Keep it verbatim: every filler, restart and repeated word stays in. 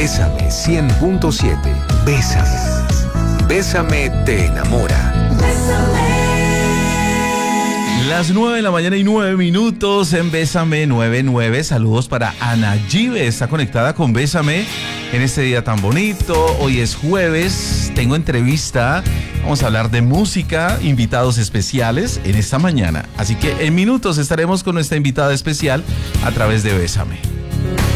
Bésame cien punto siete. Bésame. Bésame te enamora. Las nueve de la mañana y nueve minutos en Bésame nueve nueve. Saludos para Ana Gibe, está conectada con Bésame en este día tan bonito. Hoy es jueves, tengo entrevista, vamos a hablar de música, invitados especiales en esta mañana. Así que en minutos estaremos con nuestra invitada especial a través de Bésame.